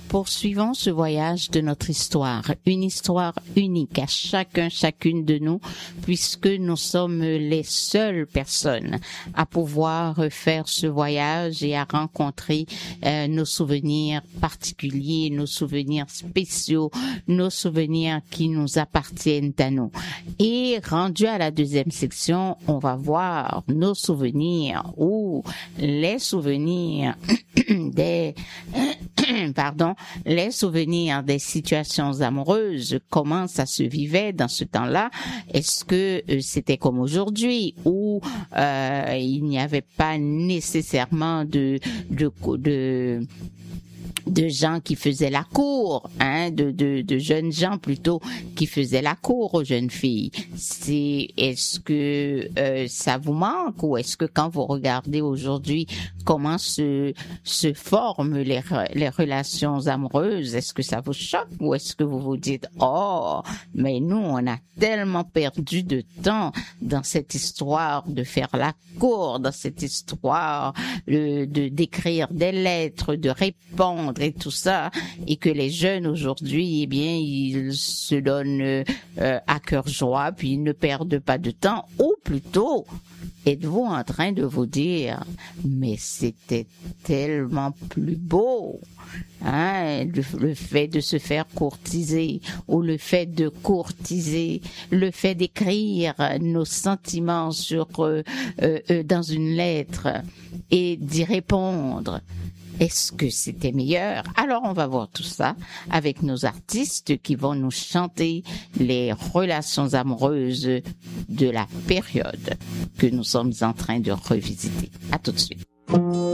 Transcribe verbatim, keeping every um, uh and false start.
poursuivons ce voyage de notre histoire, une histoire unique à chacun, chacune de nous, puisque nous sommes les seules personnes à pouvoir faire ce voyage et à rencontrer euh, nos souvenirs particuliers, nos souvenirs spéciaux, nos souvenirs qui nous appartiennent à nous. Et rendu à la deuxième section, on va voir nos souvenirs ou les souvenirs des pardon, les souvenirs des situations amoureuses, comment ça se vivait dans ce temps-là. Est-ce que euh, c'était comme aujourd'hui où euh, il n'y avait pas nécessairement de de de de gens qui faisaient la cour, hein, de, de, de jeunes gens plutôt qui faisaient la cour aux jeunes filles. C'est, est-ce que euh, ça vous manque ou est-ce que quand vous regardez aujourd'hui comment se se forment les les relations amoureuses, est-ce que ça vous choque ou est-ce que vous vous dites oh mais nous on a tellement perdu de temps dans cette histoire de faire la cour, dans cette histoire de, de d'écrire des lettres, de répondre et tout ça, et que les jeunes aujourd'hui, eh bien, ils se donnent euh, à cœur joie, puis ils ne perdent pas de temps, ou plutôt, êtes-vous en train de vous dire, mais c'était tellement plus beau, hein, le, le fait de se faire courtiser, ou le fait de courtiser, le fait d'écrire nos sentiments sur euh, euh, dans une lettre et d'y répondre. Est-ce que c'était meilleur? Alors on va voir tout ça avec nos artistes qui vont nous chanter les relations amoureuses de la période que nous sommes en train de revisiter. À tout de suite.